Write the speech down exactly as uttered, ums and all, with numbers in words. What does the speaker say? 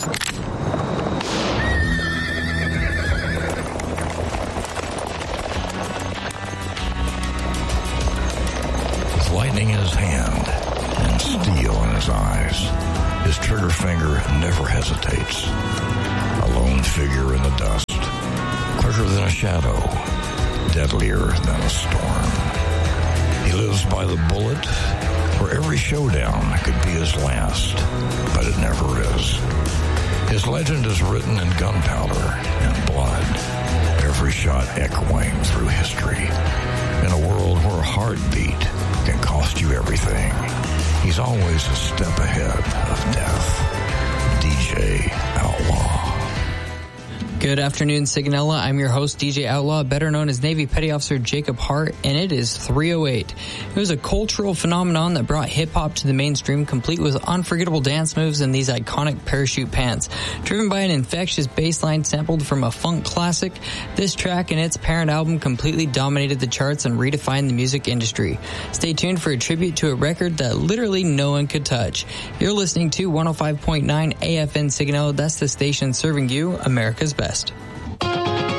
Lightning in his hand and steel in his eyes, his trigger finger never hesitates. A lone figure in the dust, quicker than a shadow, deadlier than a storm. He lives by the bullet, where every showdown could be his last, but it never is. His legend is written in gunpowder and blood, every shot echoing through history. In a world where a heartbeat can cost you everything, he's always a step ahead of death. D J Outlaw. Good afternoon, Sigonella. I'm your host, D J Outlaw, better known as Navy Petty Officer Jacob Hart, and it is three oh eight. It was a cultural phenomenon that brought hip-hop to the mainstream, complete with unforgettable dance moves and these iconic parachute pants. Driven by an infectious bass line sampled from a funk classic, this track and its parent album completely dominated the charts and redefined the music industry. Stay tuned for a tribute to a record that literally no one could touch. You're listening to one oh five point nine A F N Sigonella. That's the station serving you America's best.